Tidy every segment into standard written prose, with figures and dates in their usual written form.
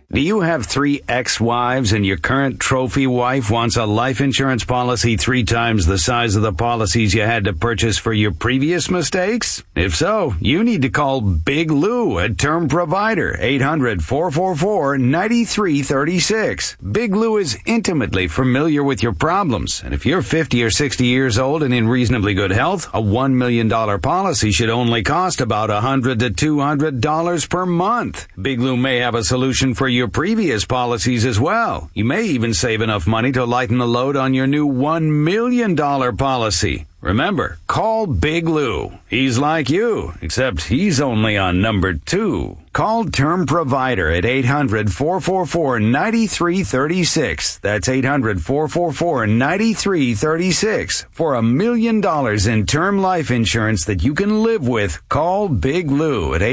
Do you have 3 ex-wives and your current trophy wife wants a life insurance policy 3 times the size of the policies you had to purchase for your previous mistakes? If so, you need to call Big Lou at Term Provider, 800-444-9336. Big Lou is intimately familiar with your problems, and if you're 50 or 60 years old and in reasonably good health, a $1 million policy should only cost about $100 to $200 per month. Big Lou may have a solution for your previous policies as well. You may even save enough money to lighten the load on your new $1 million policy. Remember, call Big Lou. He's like you, except he's only on number 2. Call Term Provider at 800-444-9336. That's 800-444-9336. For $1 million in term life insurance that you can live with, call Big Lou at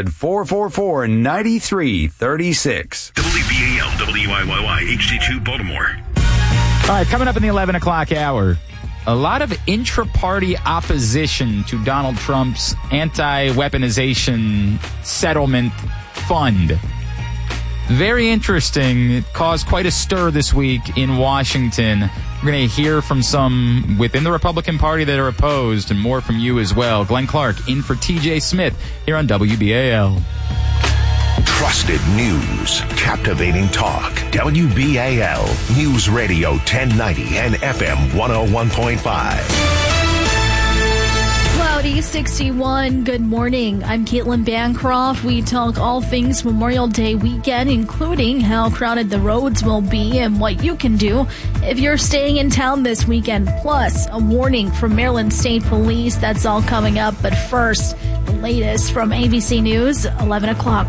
800-444-9336. WBAL, WIYY, HD2 Baltimore. All right, coming up in the 11 o'clock hour, a lot of intra-party opposition to Donald Trump's anti-weaponization settlement fund. Very interesting. It caused quite a stir this week in Washington. We're going to hear from some within the Republican Party that are opposed, and more from you as well. Glenn Clark in for TJ Smith here on WBAL. Trusted news, captivating talk. WBAL News Radio 1090 and FM 101.5. Cloudy 61. Good morning. I'm Caitlin Bancroft. We talk all things Memorial Day weekend, including how crowded the roads will be and what you can do if you're staying in town this weekend. Plus, a warning from Maryland State Police. That's all coming up. But first, the latest from ABC News, 11 o'clock.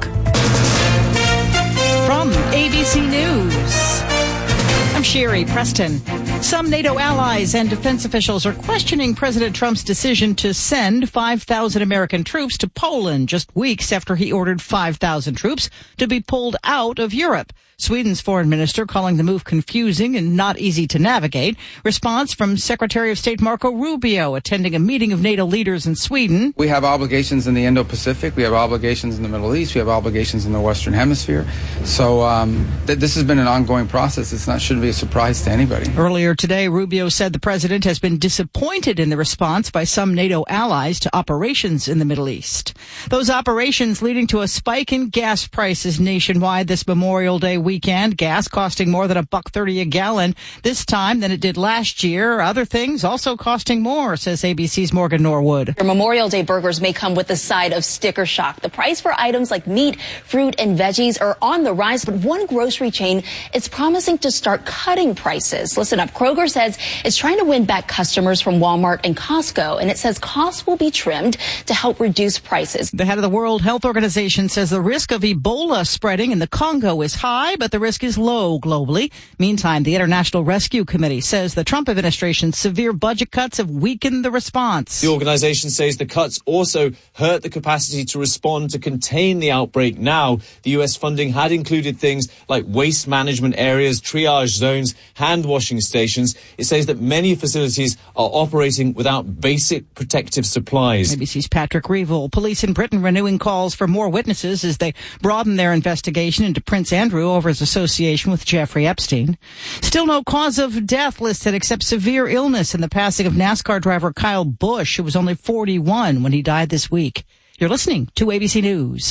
From ABC News, I'm Sherry Preston. Some NATO allies and defense officials are questioning President Trump's decision to send 5,000 American troops to Poland just weeks after he ordered 5,000 troops to be pulled out of Europe. Sweden's foreign minister calling the move confusing and not easy to navigate. Response from Secretary of State Marco Rubio attending a meeting of NATO leaders in Sweden. We have obligations in the Indo-Pacific. We have obligations in the Middle East. We have obligations in the Western Hemisphere. So this has been an ongoing process. Shouldn't be a surprise to anybody. Earlier today, Rubio said the president has been disappointed in the response by some NATO allies to operations in the Middle East. Those operations leading to a spike in gas prices nationwide this Memorial Day weekend. Gas costing more than $1.30 a gallon this time than it did last year. Other things also costing more, says ABC's Morgan Norwood. Your Memorial Day burgers may come with a side of sticker shock. The price for items like meat, fruit, and veggies are on the rise, but one grocery chain is promising to start cutting prices. Listen up. Kroger says it's trying to win back customers from Walmart and Costco, and it says costs will be trimmed to help reduce prices. The head of the World Health Organization says the risk of Ebola spreading in the Congo is high, but the risk is low globally. Meantime, the International Rescue Committee says the Trump administration's severe budget cuts have weakened the response. The organization says the cuts also hurt the capacity to respond to contain the outbreak now. The U.S. funding had included things like waste management areas, triage zones, hand washing stations. It says that many facilities are operating without basic protective supplies. ABC's Patrick Reevell. Police in Britain renewing calls for more witnesses as they broaden their investigation into Prince Andrew over his association with Jeffrey Epstein. Still no cause of death listed except severe illness in the passing of NASCAR driver Kyle Busch, who was only 41 when he died this week. You're listening to ABC News.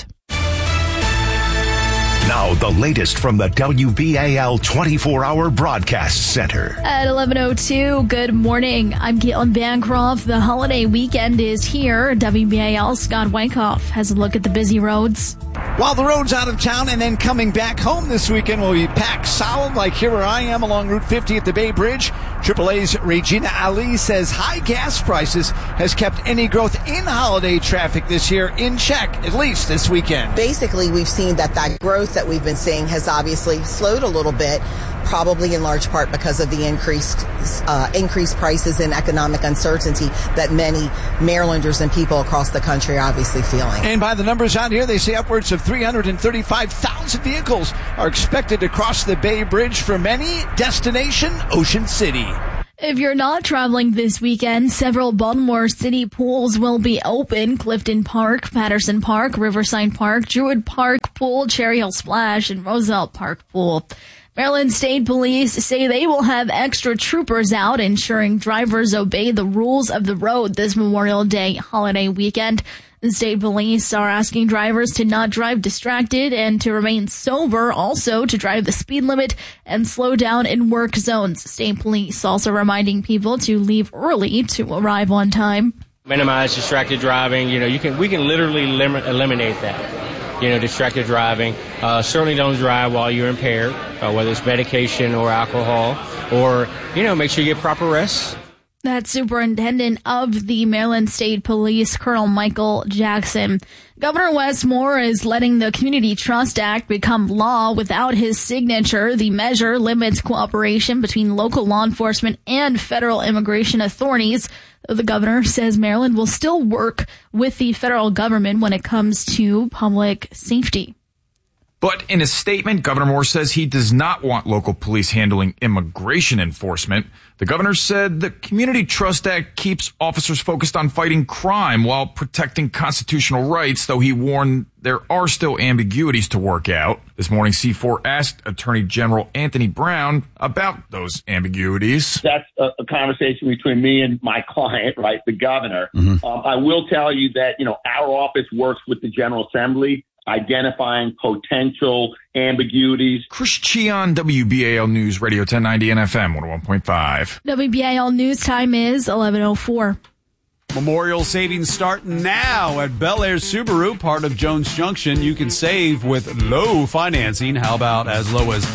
Now, the latest from the WBAL 24-hour broadcast center. At 11:02, good morning. I'm Caitlin Bancroft. The holiday weekend is here. WBAL Scott Wyckoff has a look at the busy roads. While the roads out of town and then coming back home this weekend will be packed solid, like here where I am along Route 50 at the Bay Bridge. AAA's Regina Ali says high gas prices has kept any growth in holiday traffic this year in check, at least this weekend. Basically, we've seen that growth that we've been seeing has obviously slowed a little bit, probably in large part because of the increased prices and economic uncertainty that many Marylanders and people across the country are obviously feeling. And by the numbers out here, they say upwards of 335,000 vehicles are expected to cross the Bay Bridge for many, destination Ocean City. If you're not traveling this weekend, several Baltimore City pools will be open. Clifton Park, Patterson Park, Riverside Park, Druid Park Pool, Cherry Hill Splash, and Roosevelt Park Pool. Maryland State Police say they will have extra troopers out ensuring drivers obey the rules of the road this Memorial Day holiday weekend. The state police are asking drivers to not drive distracted and to remain sober, also to drive the speed limit and slow down in work zones. State police also reminding people to leave early to arrive on time. Minimize distracted driving. We can literally eliminate that. Distracted driving. Certainly don't drive while you're impaired, whether it's medication or alcohol, or, make sure you get proper rest. That's Superintendent of the Maryland State Police, Colonel Michael Jackson. Governor Wes Moore is letting the Community Trust Act become law without his signature. The measure limits cooperation between local law enforcement and federal immigration authorities. The governor says Maryland will still work with the federal government when it comes to public safety. But in a statement, Governor Moore says he does not want local police handling immigration enforcement. The governor said the Community Trust Act keeps officers focused on fighting crime while protecting constitutional rights, though he warned there are still ambiguities to work out. This morning, C4 asked Attorney General Anthony Brown about those ambiguities. That's a conversation between me and my client, right, the governor. I will tell you that, our office works with the General Assembly, identifying potential ambiguities. Chris Cheon, WBAL News Radio 1090 and FM 101.5. WBAL News time is 11:04. Memorial savings start now at Bel Air Subaru, part of Jones Junction. You can save with low financing. How about as low as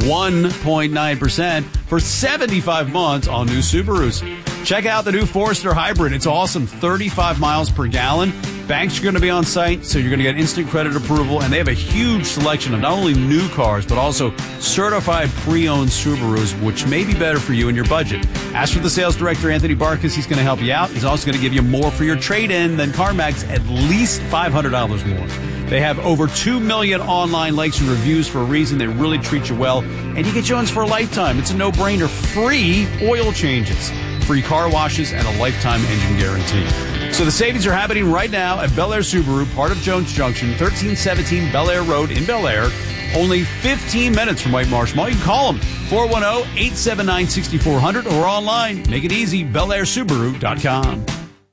1.9% for 75 months on new Subarus? Check out the new Forester Hybrid. It's awesome, 35 miles per gallon. Banks are going to be on site, so you're going to get instant credit approval, and they have a huge selection of not only new cars, but also certified pre-owned Subarus, which may be better for you and your budget. Ask for the sales director, Anthony Barkas. He's going to help you out. He's also going to give you more for your trade-in than CarMax, at least $500 more. They have over 2 million online likes and reviews for a reason. They really treat you well, and you get Jones for a lifetime. It's a no-brainer. Free oil changes, free car washes, and a lifetime engine guarantee. So the savings are happening right now at Bel Air Subaru, part of Jones Junction, 1317 Bel Air Road in Bel Air. Only 15 minutes from White Marsh Mall. You can call them, 410-879-6400, or online. Make it easy, BelAirSubaru.com.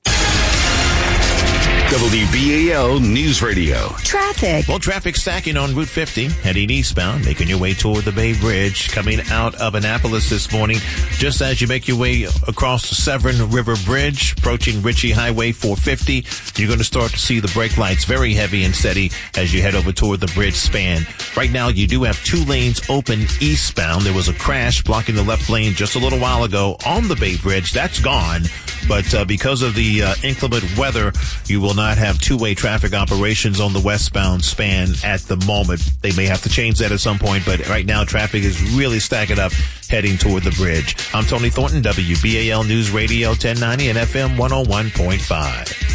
WBAL News Radio. Traffic. Well, traffic stacking on Route 50, heading eastbound, making your way toward the Bay Bridge, coming out of Annapolis this morning. Just as you make your way across the Severn River Bridge, approaching Ritchie Highway 450, you're going to start to see the brake lights very heavy and steady as you head over toward the bridge span. Right now, you do have 2 lanes open eastbound. There was a crash blocking the left lane just a little while ago on the Bay Bridge. That's gone. But because of the inclement weather, you will not have two-way traffic operations on the westbound span at the moment. They may have to change that at some point, but right now traffic is really stacking up heading toward the bridge. I'm Tony Thornton, WBAL News Radio 1090 and FM 101.5.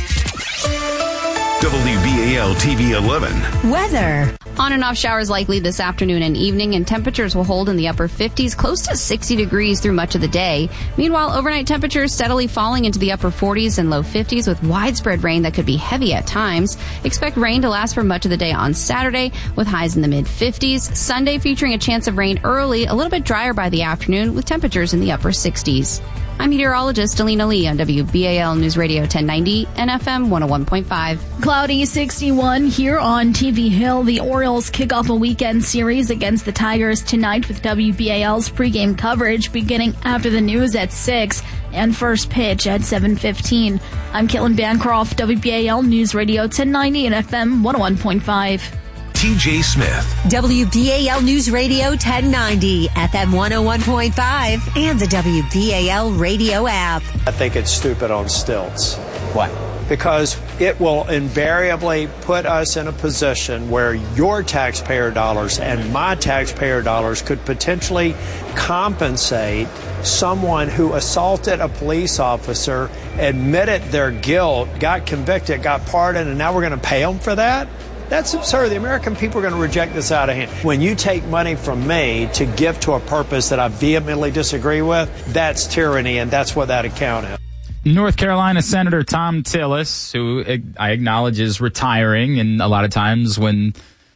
WBAL TV 11. Weather. On and off showers likely this afternoon and evening, and temperatures will hold in the upper 50s, close to 60 degrees through much of the day. Meanwhile, overnight temperatures steadily falling into the upper 40s and low 50s with widespread rain that could be heavy at times. Expect rain to last for much of the day on Saturday with highs in the mid 50s. Sunday featuring a chance of rain early, a little bit drier by the afternoon with temperatures in the upper 60s. I'm meteorologist Alina Lee on WBAL News Radio 1090 and FM 101.5. Cloudy 61 here on TV Hill. The Orioles kick off a weekend series against the Tigers tonight with WBAL's pregame coverage beginning after the news at 6 and first pitch at 7:15. I'm Caitlin Bancroft, WBAL News Radio 1090 and FM 101.5. TJ Smith. WBAL News Radio 1090, FM 101.5, and the WBAL radio app. I think it's stupid on stilts. Why? Because it will invariably put us in a position where your taxpayer dollars and my taxpayer dollars could potentially compensate someone who assaulted a police officer, admitted their guilt, got convicted, got pardoned, and now we're going to pay them for that? That's absurd. The American people are going to reject this out of hand. When you take money from me to give to a purpose that I vehemently disagree with, that's tyranny, and that's what that account is. North Carolina Senator Thom Tillis, who I acknowledge is retiring, and a lot of times when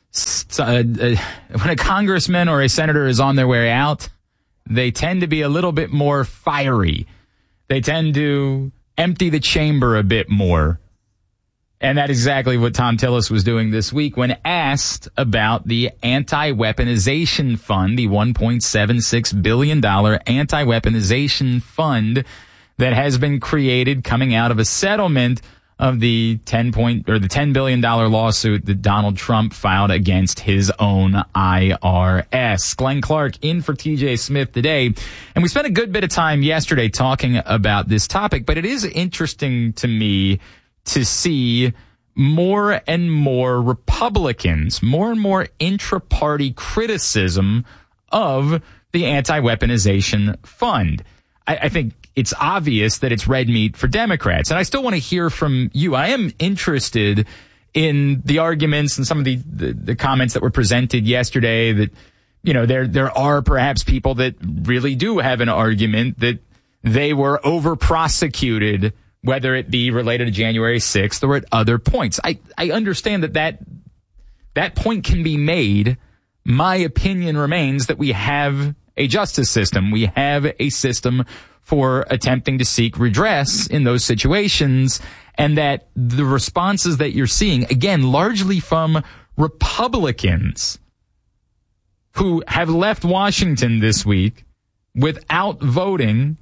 a congressman or a senator is on their way out, they tend to be a little bit more fiery. They tend to empty the chamber a bit more. And that's exactly what Thom Tillis was doing this week when asked about the anti-weaponization fund, the $1.76 billion anti-weaponization fund that has been created coming out of a settlement of the $10 billion lawsuit that Donald Trump filed against his own IRS. Glenn Clark in for TJ Smith today. And we spent a good bit of time yesterday talking about this topic, but it is interesting to me to see more and more Republicans, more and more intra-party criticism of the anti-weaponization fund. I think it's obvious that it's red meat for Democrats. And I still want to hear from you. I am interested in the arguments and some of the comments that were presented yesterday that, you know, there are perhaps people that really do have an argument that they were over-prosecuted, whether it be related to January 6th or at other points. I understand that point can be made. My opinion remains that we have a justice system. We have a system for attempting to seek redress in those situations, and that the responses that you're seeing, again, largely from Republicans who have left Washington this week without voting,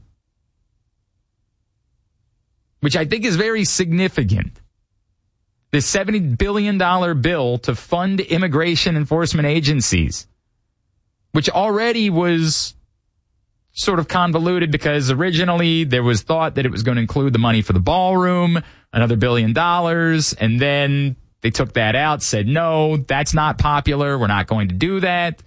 which I think is very significant. The $70 billion bill to fund immigration enforcement agencies, which already was sort of convoluted because originally there was thought that it was going to include the money for the ballroom, another $1 billion, and then they took that out, said, no, that's not popular, we're not going to do that.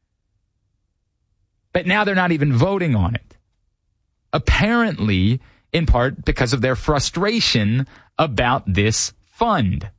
But now they're not even voting on it. Apparently, in part because of their frustration about this fund.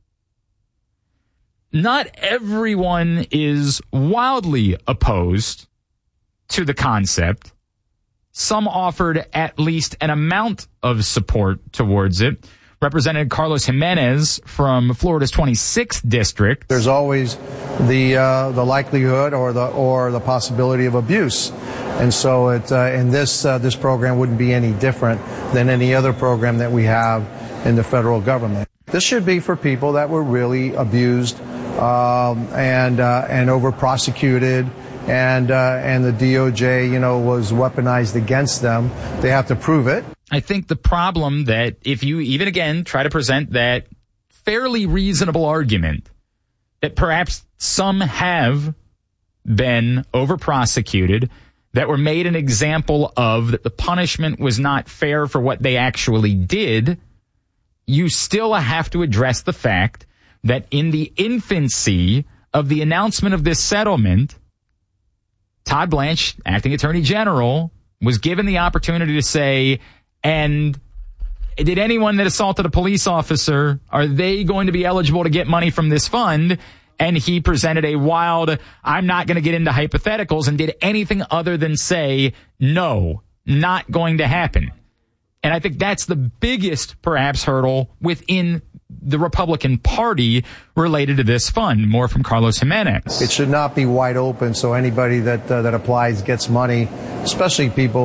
Not everyone is wildly opposed to the concept. Some offered at least an amount of support towards it. Representative Carlos Jimenez from Florida's 26th district. There's always the likelihood or the possibility of abuse, and so this program wouldn't be any different than any other program that we have in the federal government. This should be for people that were really abused and over prosecuted. And the DOJ, was weaponized against them. They have to prove it. I think the problem that if you even again try to present that fairly reasonable argument that perhaps some have been over prosecuted, that were made an example of, that the punishment was not fair for what they actually did, you still have to address the fact that in the infancy of the announcement of this settlement, Todd Blanche, acting attorney general, was given the opportunity to say, and did anyone that assaulted a police officer, are they going to be eligible to get money from this fund? And he presented a wild, I'm not going to get into hypotheticals, and did anything other than say, no, not going to happen. And I think that's the biggest, perhaps, hurdle within the Republican Party related to this fund. More from Carlos Jimenez. It should not be wide open, so anybody that applies gets money, especially people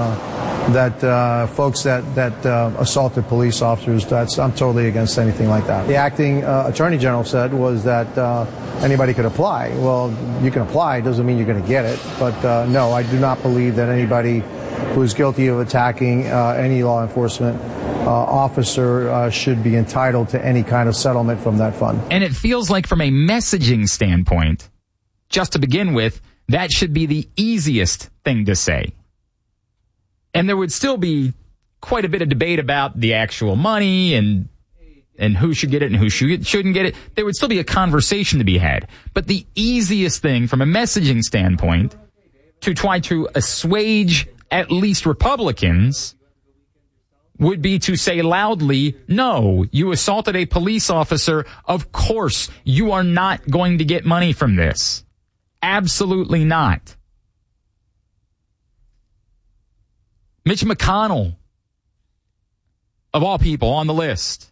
folks that assaulted police officers. I'm totally against anything like that. The acting attorney general said was that anybody could apply. Well, you can apply, doesn't mean you're going to get it. But no, I do not believe that anybody who is guilty of attacking any law enforcement officer should be entitled to any kind of settlement from that fund. And it feels like from a messaging standpoint, just to begin with, that should be the easiest thing to say. And there would still be quite a bit of debate about the actual money and who should get it and who shouldn't get it. There would still be a conversation to be had. But the easiest thing from a messaging standpoint to try to assuage at least Republicans would be to say loudly, no, you assaulted a police officer. Of course, you are not going to get money from this. Absolutely not. Mitch McConnell, of all people, on the list.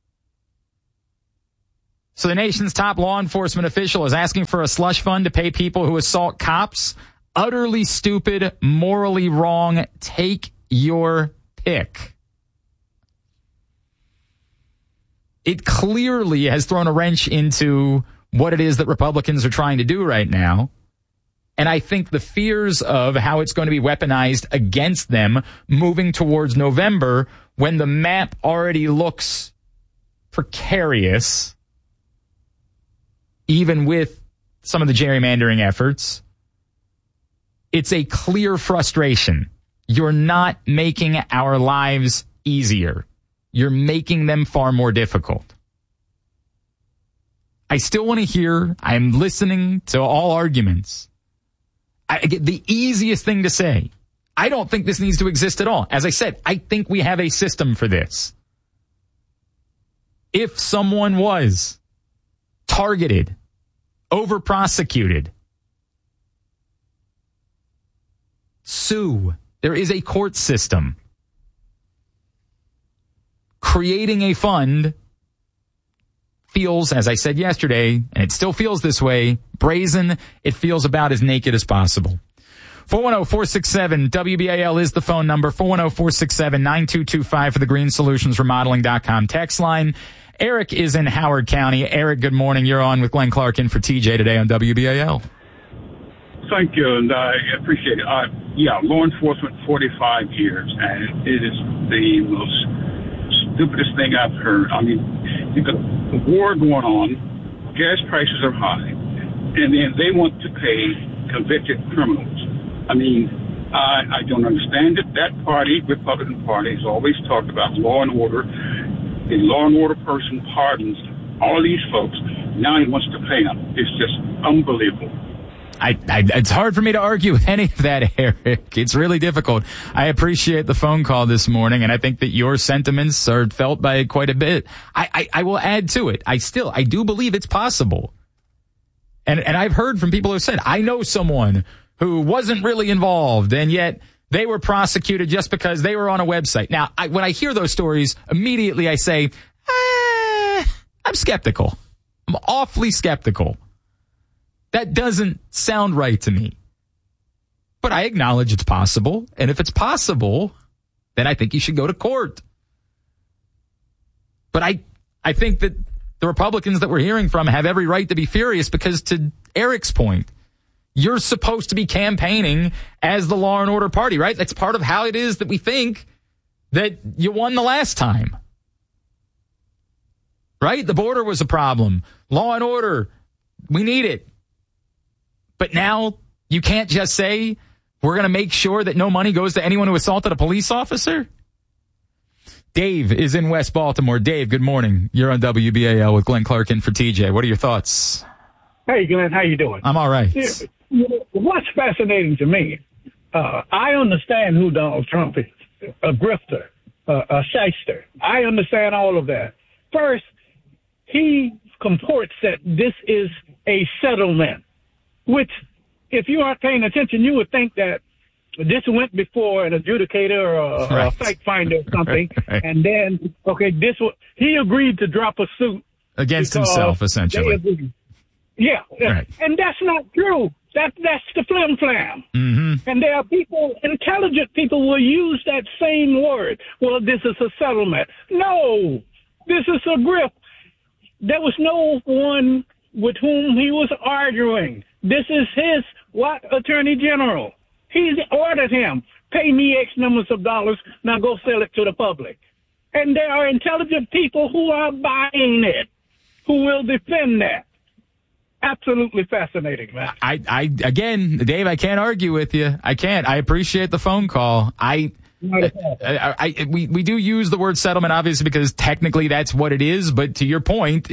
So the nation's top law enforcement official is asking for a slush fund to pay people who assault cops. Utterly stupid, morally wrong. Take your pick. It clearly has thrown a wrench into what it is that Republicans are trying to do right now. And I think the fears of how it's going to be weaponized against them moving towards November, when the map already looks precarious, even with some of the gerrymandering efforts, it's a clear frustration. You're not making our lives easier. You're making them far more difficult. I still want to hear, I'm listening to all arguments. The easiest thing to say, I don't think this needs to exist at all. As I said, I think we have a system for this. If someone was targeted, over-prosecuted, sue. There is a court system. Creating a fund feels, as I said yesterday, and it still feels this way, brazen. It feels about as naked as possible. 410-467-WBAL is the phone number. 410-467-9225 for the greensolutions.remodeling.com text line. Eric is in Howard County. Eric, good morning. You're on with Glenn Clark in for TJ today on WBAL. Thank you, and I appreciate it. Law enforcement, 45 years, and it is the most stupidest thing I've heard. I mean, you've got a war going on, gas prices are high, and then they want to pay convicted criminals. I mean, I don't understand it. That party, Republican Party, has always talked about law and order. The law and order person pardons all these folks. Now he wants to pay them. It's just unbelievable. It's hard for me to argue with any of that, Eric. It's really difficult. I appreciate the phone call this morning, and I think that your sentiments are felt by quite a bit. I will add to it. I do believe it's possible. And I've heard from people who said, I know someone who wasn't really involved, and yet they were prosecuted just because they were on a website. Now, when I hear those stories, immediately I say, I'm skeptical. I'm awfully skeptical. That doesn't sound right to me. But I acknowledge it's possible. And if it's possible, then I think you should go to court. But I think that the Republicans that we're hearing from have every right to be furious because, to Eric's point, you're supposed to be campaigning as the law and order party, right? That's part of how it is that we think that you won the last time. Right? The border was a problem. Law and order, we need it. But now you can't just say we're going to make sure that no money goes to anyone who assaulted a police officer? Dave is in West Baltimore. Dave, good morning. You're on WBAL with Glenn Clark in for TJ. What are your thoughts? Hey, Glenn, how you doing? I'm all right. What's fascinating to me, I understand who Donald Trump is, a grifter, a shyster. I understand all of that. First, he comports that this is a settlement, which, if you aren't paying attention, you would think that this went before an adjudicator or a fact finder or something, and then, he agreed to drop a suit. Against himself, essentially. Yeah, right. And that's not true. That's the flim-flam. Mm-hmm. And there are people, intelligent people will use that same word. Well, this is a settlement. No, this is a grift. There was no one with whom he was arguing. This is his, Attorney General. He's ordered him, pay me X numbers of dollars, now go sell it to the public. And there are intelligent people who are buying it, who will defend that. Absolutely fascinating, man. Again, Dave, I can't argue with you. I can't. I appreciate the phone call. We do use the word settlement, obviously, because technically that's what it is. But to your point,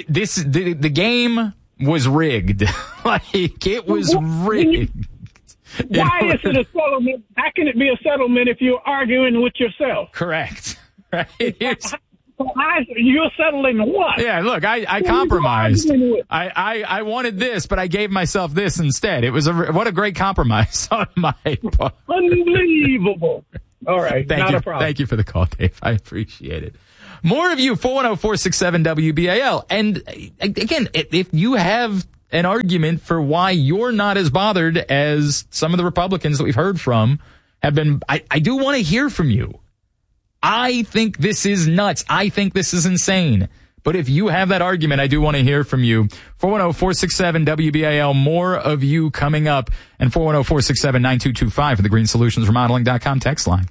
the game was rigged. Like, it was rigged. Why is it a settlement? How can it be a settlement if you're arguing with yourself? Correct. Right. You're settling what? Yeah, look, I compromised. I wanted this, but I gave myself this instead. It was what a great compromise on my part. Unbelievable. All right, not a problem. Thank you for the call, Dave. I appreciate it. More of you, 410-467-WBAL. And again, if you have an argument for why you're not as bothered as some of the Republicans that we've heard from have been, I do want to hear from you. I think this is nuts. I think this is insane. But if you have that argument, I do want to hear from you. 410-467-WBAL. More of you coming up. And 410-467-9225 for the GreenSolutionsRemodeling.com text line.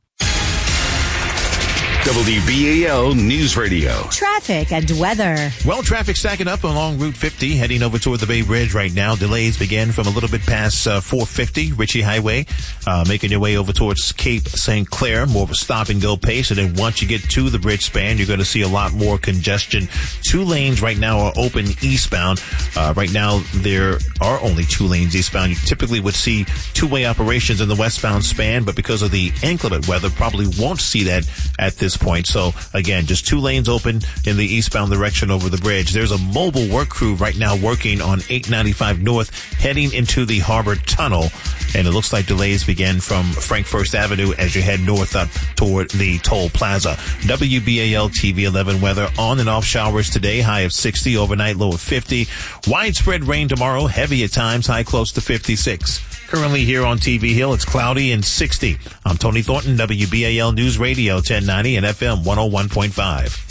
WBAL News Radio. Traffic and weather. Well, traffic stacking up along Route 50, heading over toward the Bay Bridge right now. Delays begin from a little bit past 450 Ritchie Highway, making your way over towards Cape St. Clair, more of a stop-and-go pace. And then once you get to the bridge span, you're going to see a lot more congestion. 2 lanes right now are open eastbound. Right now, there are only 2 lanes eastbound. You typically would see 2-way operations in the westbound span, but because of the inclement weather, probably won't see that at this point. So again, just 2 lanes open in the eastbound direction over the bridge. There's a mobile work crew right now working on 895 North heading into the Harbor Tunnel. And it looks like delays begin from Frank First Avenue as you head north up toward the Toll Plaza. WBAL TV 11 weather, on and off showers today, high of 60, overnight low of 50. Widespread rain tomorrow, heavy at times, high close to 56. Currently here on TV Hill, it's cloudy and 60. I'm Tony Thornton, WBAL News Radio 1090 and FM 101.5.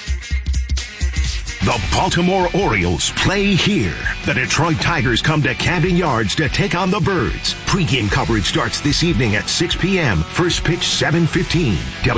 The Baltimore Orioles play here. The Detroit Tigers come to Camden Yards to take on the Birds. Pre-game coverage starts this evening at 6 p.m. First pitch 7:15.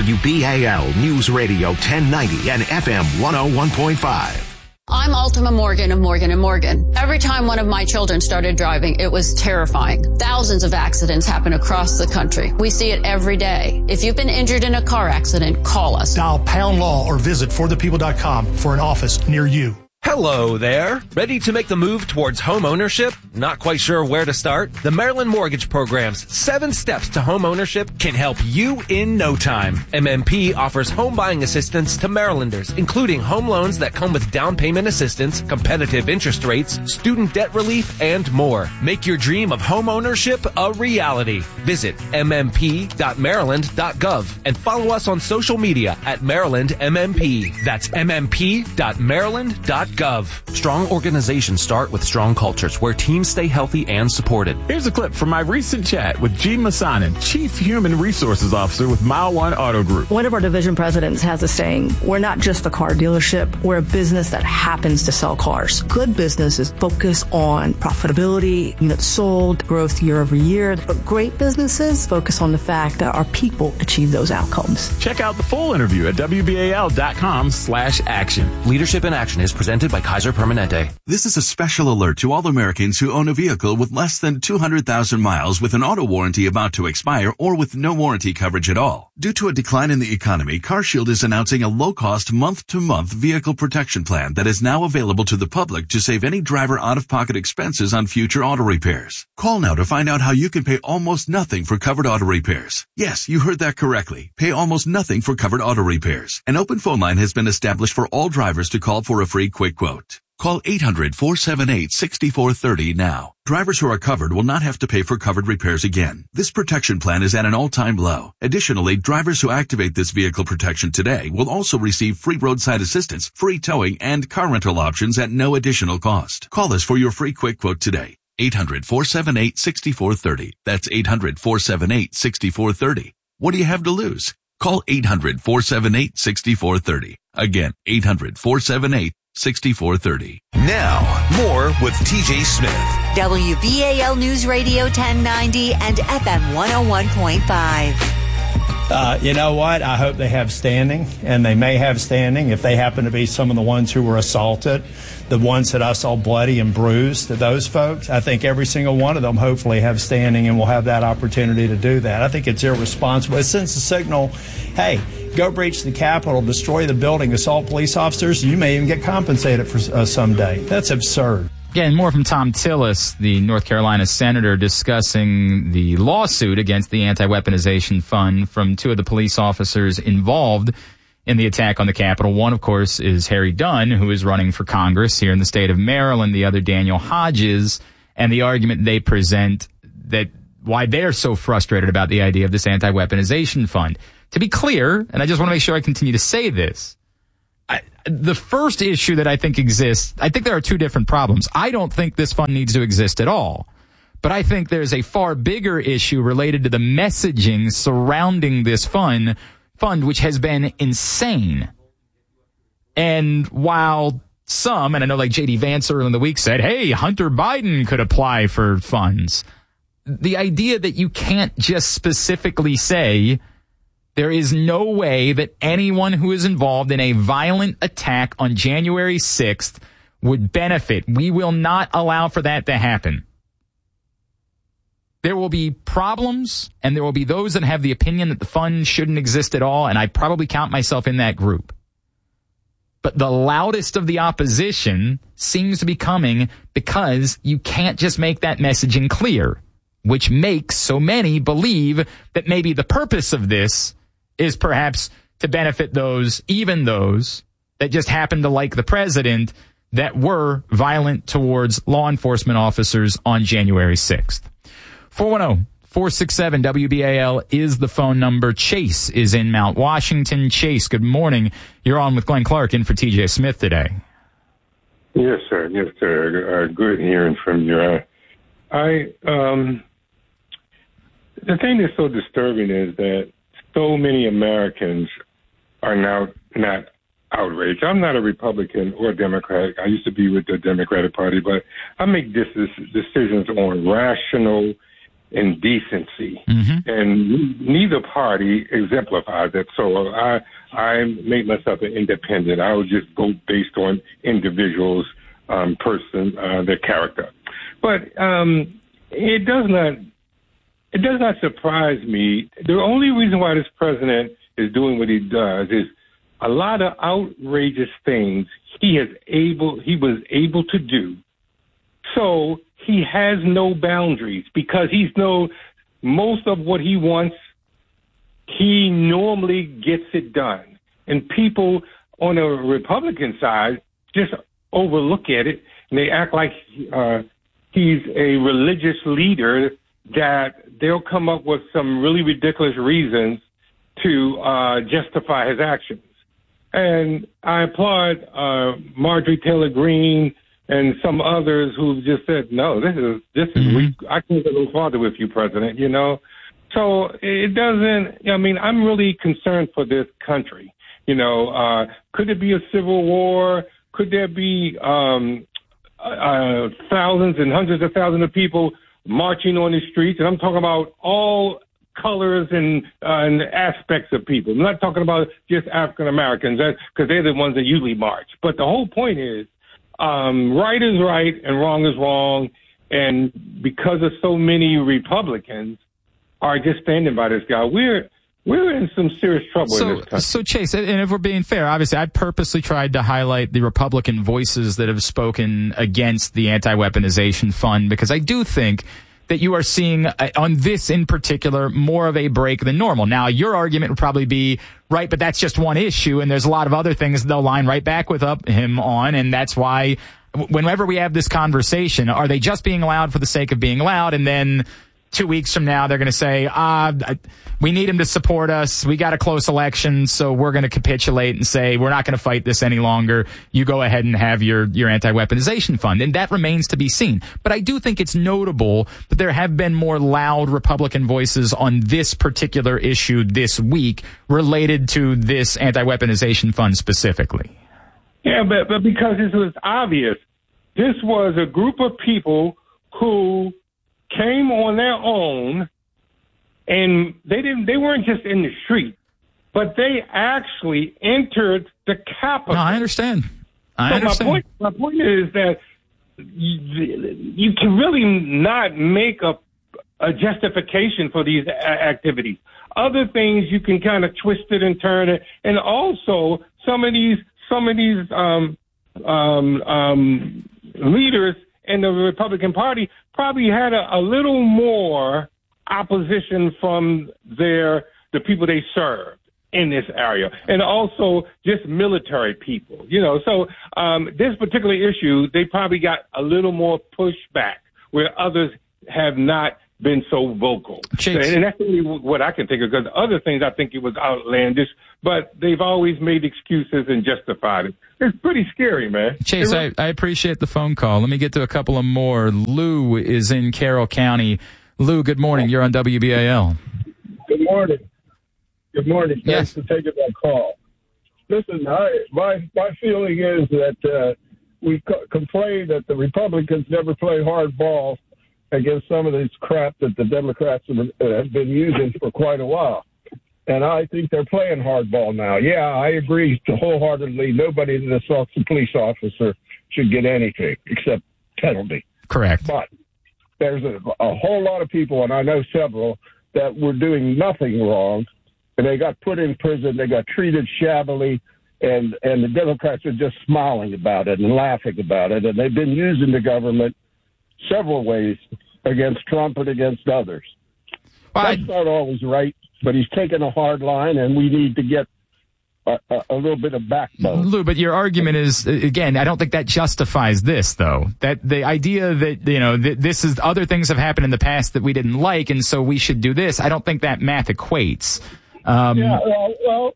WBAL News Radio 1090 and FM 101.5. I'm Ultima Morgan of Morgan & Morgan. Every time one of my children started driving, it was terrifying. Thousands of accidents happen across the country. We see it every day. If you've been injured in a car accident, call us. Dial pound law or visit forthepeople.com for an office near you. Hello there. Ready to make the move towards home ownership? Not quite sure where to start? The Maryland Mortgage Program's 7 Steps to Home Ownership can help you in no time. MMP offers home buying assistance to Marylanders, including home loans that come with down payment assistance, competitive interest rates, student debt relief, and more. Make your dream of home ownership a reality. Visit mmp.maryland.gov and follow us on social media at MarylandMMP. That's mmp.maryland.gov. Strong organizations start with strong cultures where teams stay healthy and supported. Here's a clip from my recent chat with Gene Massanin, Chief Human Resources Officer with Mile One Auto Group. One of our division presidents has a saying, we're not just a car dealership, we're a business that happens to sell cars. Good businesses focus on profitability, units sold, growth year over year, but great businesses focus on the fact that our people achieve those outcomes. Check out the full interview at WBAL.com/action. Leadership in Action is presented by Kaiser Permanente. This is a special alert to all Americans who own a vehicle with less than 200,000 miles with an auto warranty about to expire or with no warranty coverage at all. Due to a decline in the economy, CarShield is announcing a low-cost month-to-month vehicle protection plan that is now available to the public to save any driver out-of-pocket expenses on future auto repairs. Call now to find out how you can pay almost nothing for covered auto repairs. Yes, you heard that correctly. Pay almost nothing for covered auto repairs. An open phone line has been established for all drivers to call for a free quick quote. Call 800-478-6430 now. Drivers who are covered will not have to pay for covered repairs again. This protection plan is at an all-time low. Additionally, drivers who activate this vehicle protection today will also receive free roadside assistance, free towing, and car rental options at no additional cost. Call us for your free quick quote today. 800-478-6430. That's 800-478-6430. What do you have to lose? Call 800-478-6430. Again, 800-478-6430. Now, more with TJ Smith. WBAL News Radio 1090 and FM 101.5. You know what? I hope they have standing, and they may have standing if they happen to be some of the ones who were assaulted, the ones that I saw bloody and bruised, those folks. I think every single one of them hopefully have standing and will have that opportunity to do that. I think it's irresponsible. It sends a signal, hey, go breach the Capitol, destroy the building, assault police officers. You may even get compensated for someday. That's absurd. Again, more from Tom Tillis, the North Carolina senator, discussing the lawsuit against the Anti-Weaponization Fund from two of the police officers involved in the attack on the Capitol. One, of course, is Harry Dunn, who is running for Congress here in the state of Maryland. The other, Daniel Hodges, and the argument they present that why they're so frustrated about the idea of this Anti-Weaponization Fund. To be clear, and I just want to make sure I continue to say this, the first issue that I think exists, I think there are two different problems. I don't think this fund needs to exist at all. But I think there's a far bigger issue related to the messaging surrounding this fund, which has been insane. And while some, and I know like J.D. Vance earlier in the week said, hey, Hunter Biden could apply for funds. The idea that you can't just specifically say there is no way that anyone who is involved in a violent attack on January 6th would benefit. We will not allow for that to happen. There will be problems, and there will be those that have the opinion that the fund shouldn't exist at all, and I probably count myself in that group. But the loudest of the opposition seems to be coming because you can't just make that messaging clear, which makes so many believe that maybe the purpose of this is perhaps to benefit those, even those that just happen to like the president, that were violent towards law enforcement officers on January 6th. 410-467-WBAL is the phone number. Chase is in Mount Washington. Chase, good morning. You're on with Glenn Clark in for TJ Smith today. Yes, sir. Yes, sir. Good hearing from you. The thing that's so disturbing is that so many Americans are now not outraged. I'm not a Republican or Democrat. I used to be with the Democratic Party, but I make decisions on rational and decency, and neither party exemplifies that. So I made myself an independent. I would just go based on individuals, their character. But it does not surprise me. The only reason why this president is doing what he does is a lot of outrageous things he was able to do. So he has no boundaries because most of what he wants, he normally gets it done. And people on the Republican side just overlook at it, and they act like he's a religious leader that they'll come up with some really ridiculous reasons to justify his actions. And I applaud Marjorie Taylor Greene and some others who just said, no, this is weak. I can't go farther with you, President, you know. So it doesn't, I mean, I'm really concerned for this country. You know, could it be a civil war? Could there be thousands and hundreds of thousands of people marching on the streets? And I'm talking about all colors and aspects of people. I'm not talking about just African Americans, because they're the ones that usually march. But the whole point is, right is right and wrong is wrong. And because of so many Republicans are just standing by this guy, we're in some serious trouble in this country. So, Chase, and if we're being fair, obviously, I purposely tried to highlight the Republican voices that have spoken against the Anti-Weaponization Fund, because I do think that you are seeing, on this in particular, more of a break than normal. Now, your argument would probably be, right, but that's just one issue, and there's a lot of other things they'll line right back with him on, and that's why whenever we have this conversation, are they just being loud for the sake of being loud, and then 2 weeks from now, they're going to say, we need him to support us. We got a close election, so we're going to capitulate and say, we're not going to fight this any longer. You go ahead and have your anti-weaponization fund. And that remains to be seen. But I do think it's notable that there have been more loud Republican voices on this particular issue this week related to this anti-weaponization fund specifically. Yeah, but because this was obvious. This was a group of people who came on their own, and they weren't just in the street, but they actually entered the Capitol. No, I understand. My point is that you can really not make a justification for these activities. Other things you can kind of twist it and turn it, and also some of these leaders and the Republican Party probably had a little more opposition from the people they served in this area, and also just military people, So this particular issue, they probably got a little more pushback where others have not been so vocal. And that's really what I can think of, because other things I think it was outlandish, but they've always made excuses and justified it. It's pretty scary, man. Chase, I appreciate the phone call. Let me get to a couple of more. Lou is in Carroll County. Lou, good morning. You're on WBAL. Good morning. Good morning. Yes. Thanks for taking my call. Listen, my feeling is that we complain that the Republicans never play hardball against some of this crap that the Democrats have been using for quite a while. And I think they're playing hardball now. Yeah, I agree wholeheartedly. Nobody that assaults a police officer should get anything except penalty. Correct. But there's a whole lot of people, and I know several, that were doing nothing wrong, and they got put in prison. They got treated shabbily, and the Democrats are just smiling about it and laughing about it. And they've been using the government several ways against Trump and against others. That's not always right, but he's taken a hard line, and we need to get a little bit of backbone. Lou, but your argument is, again, I don't think that justifies this, though. That the idea that, this is, other things have happened in the past that we didn't like, and so we should do this, I don't think that math equates. I know.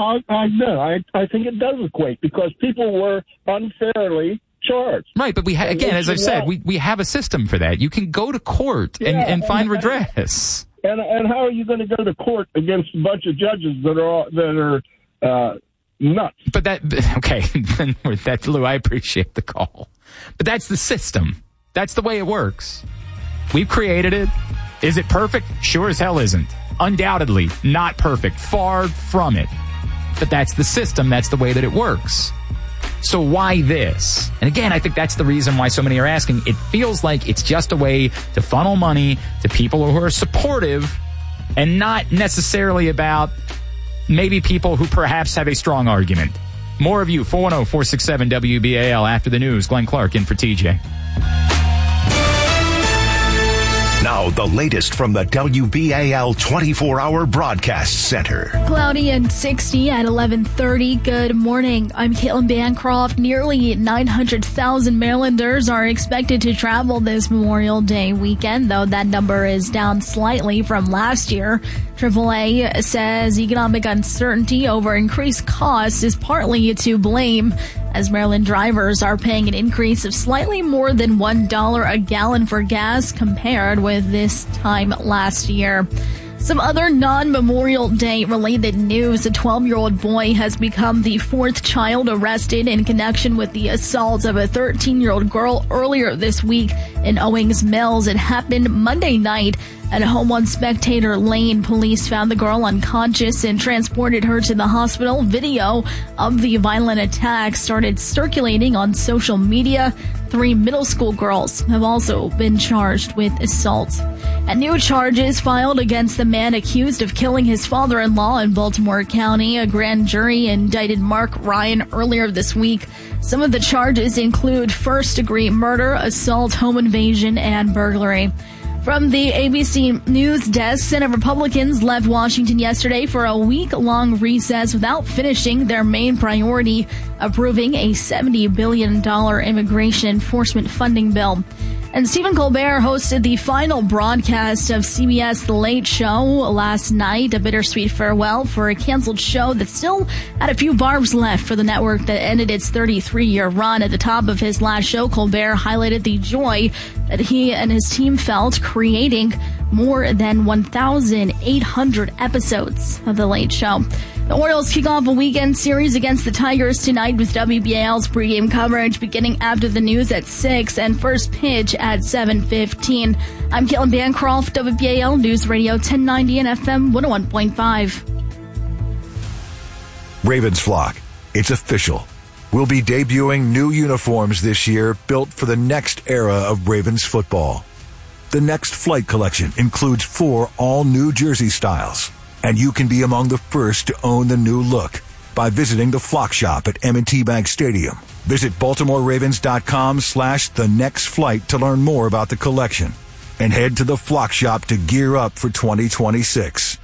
I think it does equate, because people were unfairly charged. Right, but again, as I've said, we have a system for that. You can go to court and find redress. And how are you going to go to court against a bunch of judges that are nuts? But that's Lou, I appreciate the call. But that's the system. That's the way it works. We've created it. Is it perfect? Sure as hell isn't. Undoubtedly not perfect. Far from it. But that's the system. That's the way that it works. So why this? And again, I think that's the reason why so many are asking. It feels like it's just a way to funnel money to people who are supportive and not necessarily about maybe people who perhaps have a strong argument. More of you, 410-467-WBAL after the news. Glenn Clark in for TJ. Now, the latest from the WBAL 24-hour broadcast center. Cloudy and 60 at 11:30. Good morning. I'm Caitlin Bancroft. Nearly 900,000 Marylanders are expected to travel this Memorial Day weekend, though that number is down slightly from last year. AAA says economic uncertainty over increased costs is partly to blame, as Maryland drivers are paying an increase of slightly more than $1 a gallon for gas compared with this time last year. Some other non-Memorial Day related news. A 12-year-old boy has become the fourth child arrested in connection with the assault of a 13-year-old girl earlier this week in Owings Mills. It happened Monday night at home on Spectator Lane. Police found the girl unconscious and transported her to the hospital. Video of the violent attack started circulating on social media. 3 middle school girls have also been charged with assault. And new charges filed against the man accused of killing his father-in-law in Baltimore County. A grand jury indicted Mark Ryan earlier this week. Some of the charges include first-degree murder, assault, home invasion, and burglary. From the ABC News desk, Senate Republicans left Washington yesterday for a week-long recess without finishing their main priority, approving a $70 billion immigration enforcement funding bill. And Stephen Colbert hosted the final broadcast of CBS The Late Show last night, a bittersweet farewell for a canceled show that still had a few barbs left for the network that ended its 33-year run. At the top of his last show, Colbert highlighted the joy that he and his team felt creating more than 1,800 episodes of The Late Show. The Orioles kick off a weekend series against the Tigers tonight with WBAL's pregame coverage beginning after the news at 6 and first pitch at 7:15. I'm Caitlin Bancroft, WBAL News Radio 1090 and FM 101.5. Ravens flock, it's official. We'll be debuting new uniforms this year built for the next era of Ravens football. The next flight collection includes 4 all-new jersey styles, and you can be among the first to own the new look by visiting the Flock Shop at M&T Bank Stadium Visit BaltimoreRavens.com/thenextflight to learn more about the collection. And head to the Flock Shop to gear up for 2026.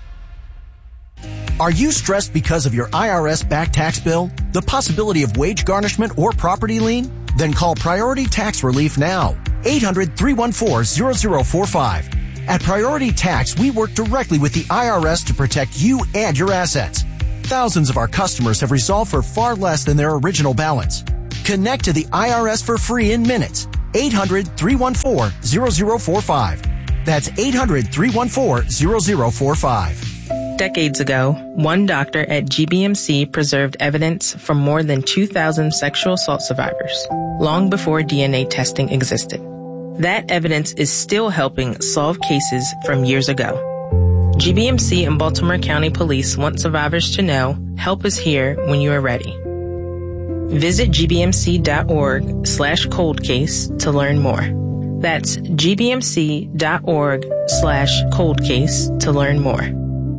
Are you stressed because of your IRS back tax bill, the possibility of wage garnishment or property lien? Then call Priority Tax Relief now. 800-314-0045. At Priority Tax, we work directly with the IRS to protect you and your assets. Thousands of our customers have resolved for far less than their original balance. Connect to the IRS for free in minutes. 800-314-0045. That's 800-314-0045. Decades ago, one doctor at GBMC preserved evidence from more than 2,000 sexual assault survivors, long before DNA testing existed. That evidence is still helping solve cases from years ago. GBMC and Baltimore County Police want survivors to know help is here when you are ready. Visit gbmc.org/coldcase to learn more. That's gbmc.org/coldcase to learn more.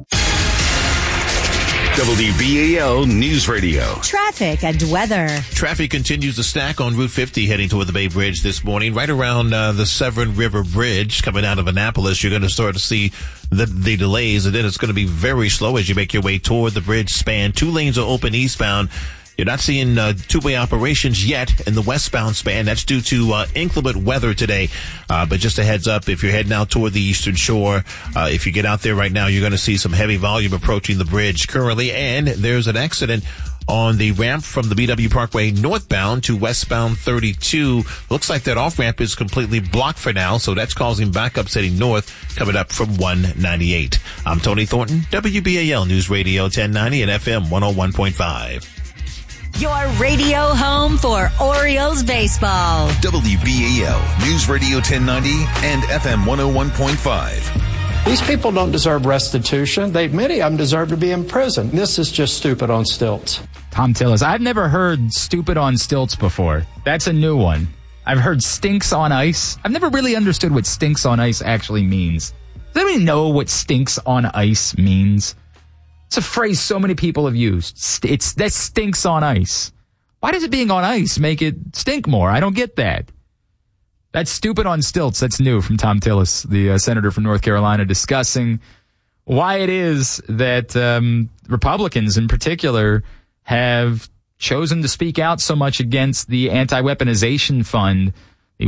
WBAL News Radio. Traffic and weather. Traffic continues to stack on Route 50 heading toward the Bay Bridge this morning. Right around the Severn River Bridge coming out of Annapolis, you're going to start to see the delays, and then it's going to be very slow as you make your way toward the bridge span. 2 lanes are open eastbound. You're not seeing two-way operations yet in the westbound span. That's due to inclement weather today. But just a heads up, if you're heading out toward the Eastern Shore, if you get out there right now, you're going to see some heavy volume approaching the bridge currently. And there's an accident on the ramp from the BW Parkway northbound to westbound 32. Looks like that off-ramp is completely blocked for now, so that's causing backups heading north coming up from 198. I'm Tony Thornton, WBAL News Radio 1090 and FM 101.5. Your radio home for Orioles baseball. WBAL News Radio 1090 and FM 101.5. These people don't deserve restitution. Many of them deserve to be in prison. This is just stupid on stilts. Tom Tillis. I've never heard stupid on stilts before. That's a new one. I've heard stinks on ice. I've never really understood what stinks on ice actually means. Does anybody know what stinks on ice means? It's a phrase so many people have used. That stinks on ice. Why does it being on ice make it stink more? I don't get that. That's stupid on stilts. That's new from Tom Tillis, the senator from North Carolina, discussing why it is that Republicans in particular have chosen to speak out so much against the anti-weaponization fund, the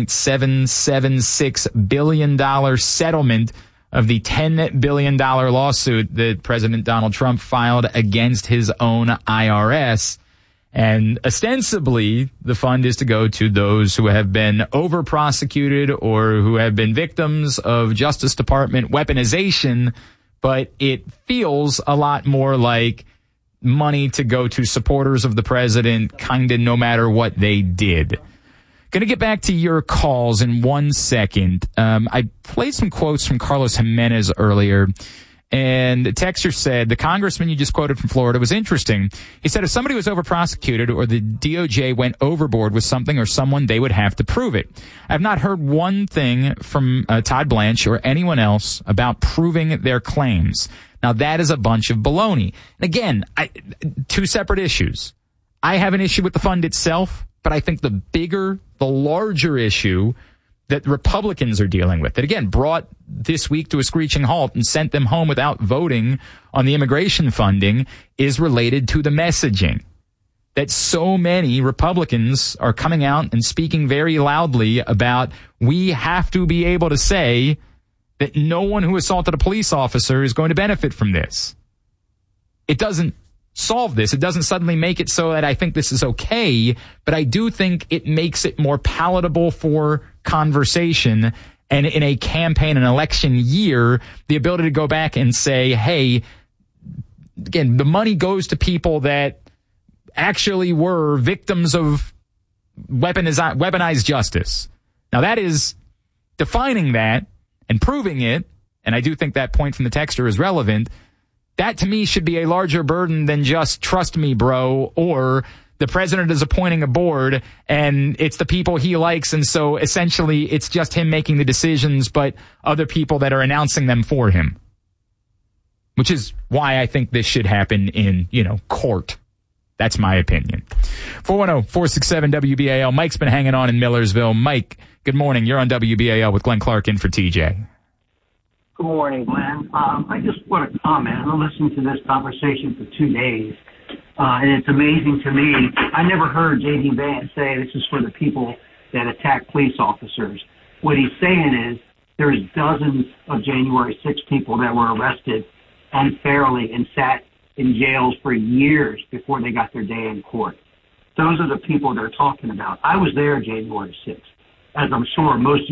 $1.776 billion settlement of the $10 billion lawsuit that President Donald Trump filed against his own IRS. And ostensibly, the fund is to go to those who have been over-prosecuted or who have been victims of Justice Department weaponization, but it feels a lot more like money to go to supporters of the president, kind of no matter what they did. Going to get back to your calls in 1 second. I played some quotes from Carlos Jimenez earlier, and the texter said, the congressman you just quoted from Florida was interesting. He said if somebody was over-prosecuted or the DOJ went overboard with something or someone, they would have to prove it. I've not heard one thing from Todd Blanche or anyone else about proving their claims. Now, that is a bunch of baloney. And again, two separate issues. I have an issue with the fund itself, but I think the larger issue that Republicans are dealing with, that again brought this week to a screeching halt and sent them home without voting on the immigration funding, is related to the messaging. That so many Republicans are coming out and speaking very loudly about, we have to be able to say that no one who assaulted a police officer is going to benefit from this. It doesn't solve this. It doesn't suddenly make it so that I think this is okay, but I do think it makes it more palatable for conversation. And in a campaign, an election year, the ability to go back and say, hey, again, the money goes to people that actually were victims of weaponized justice. Now, that is defining that and proving it, and I do think that point from the texter is relevant. That, to me, should be a larger burden than just trust me, bro, or the president is appointing a board and it's the people he likes, and so essentially it's just him making the decisions, but other people that are announcing them for him. Which is why I think this should happen in, court. That's my opinion. 410-467-WBAL. Mike's been hanging on in Millersville. Mike, good morning. You're on WBAL with Glenn Clark in for TJ. Good morning, Glenn. I just want to comment. I've been listening to this conversation for 2 days, and it's amazing to me. I never heard J.D. Vance say this is for the people that attack police officers. What he's saying is there's dozens of January 6 people that were arrested unfairly and sat in jails for years before they got their day in court. Those are the people they're talking about. I was there January 6th, as I'm sure most